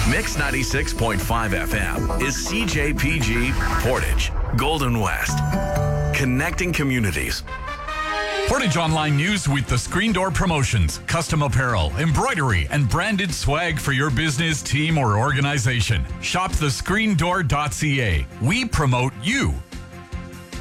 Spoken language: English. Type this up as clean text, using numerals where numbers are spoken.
Mix 96.5 FM is CJPG Portage, Golden West. Connecting communities. Portage Online News with the Screen Door Promotions, custom apparel, embroidery, and branded swag for your business, team, or organization. Shop thescreendoor.ca. We promote you.